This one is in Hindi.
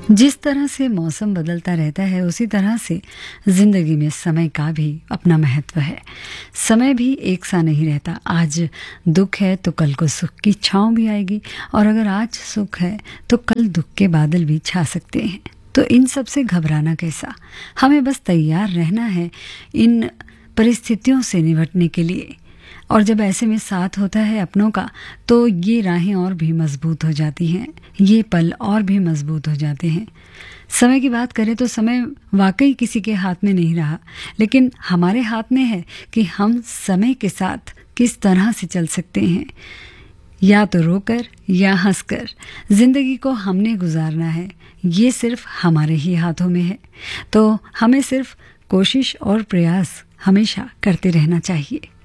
जिस तरह से मौसम बदलता रहता है उसी तरह से ज़िंदगी में समय का भी अपना महत्व है। समय भी एक सा नहीं रहता। आज दुख है तो कल को सुख की छाँव भी आएगी, और अगर आज सुख है तो कल दुख के बादल भी छा सकते हैं। तो इन सब से घबराना कैसा, हमें बस तैयार रहना है इन परिस्थितियों से निपटने के लिए। और जब ऐसे में साथ होता है अपनों का, तो ये राहें और भी मजबूत हो जाती हैं, ये पल और भी मजबूत हो जाते हैं। समय की बात करें तो समय वाकई किसी के हाथ में नहीं रहा, लेकिन हमारे हाथ में है कि हम समय के साथ किस तरह से चल सकते हैं। या तो रोकर या हंसकर ज़िंदगी को हमने गुजारना है, ये सिर्फ हमारे ही हाथों में है। तो हमें सिर्फ कोशिश और प्रयास हमेशा करते रहना चाहिए।